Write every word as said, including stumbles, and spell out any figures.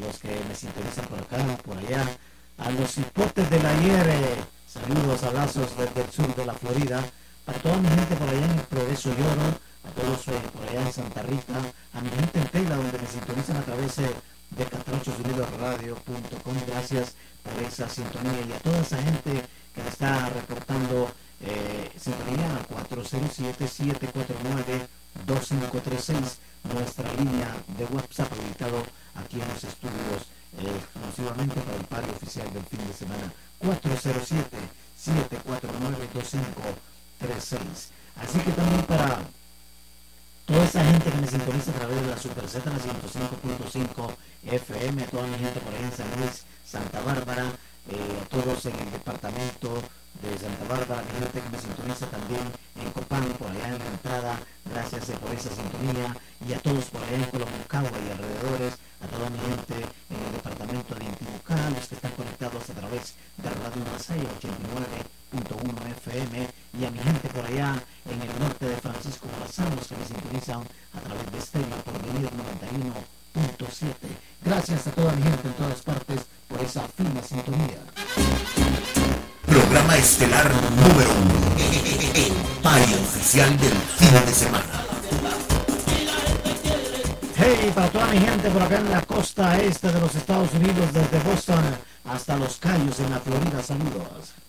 los que me sintonizan por acá, por allá, a los hipotes del ayer, eh, saludos, abrazos desde el sur de la Florida, para toda mi gente por allá en el Progreso Lloro, a todos eh, por allá en Santa Rita, a mi gente en Tela, donde me sintonizan a través eh, de catorce unidos radio punto com, gracias por esa sintonía, y a toda esa gente que me está reportando eh, sintonía al cuatro cero siete, siete cuatro nueve, dos cinco tres seis, nuestra línea de WhatsApp habilitado aquí en los estudios eh, exclusivamente para el pario oficial del fin de semana, cuatro cero siete, siete cuatro nueve, dos cinco tres seis. Así que también para toda esa gente que me sintoniza a través de la Super Z, la ciento cinco punto cinco F M, a toda mi gente por ahí en San Luis, Santa Bárbara, eh, a todos en el departamento de Santa Bárbara, mi gente que me sintoniza también en Copán, por allá en la entrada, gracias eh, por esa sintonía, y a todos por allá en Colomucagua y alrededores, a toda mi gente en el departamento de Intibucá, los que están conectados a través de Radio Masaya ochenta y nueve punto uno F M, y a mi gente por allá en el norte de Francisco Morazán, los que me sintonizan a través de Estéreo Porvenir noventa y uno punto siete. Gracias a toda mi gente en todas partes por esa fina sintonía. Programa estelar número uno, el pario oficial del fin de semana. Hey, para toda mi gente por acá en la costa este de los Estados Unidos, desde Boston hasta Los Cayos en la Florida, saludos.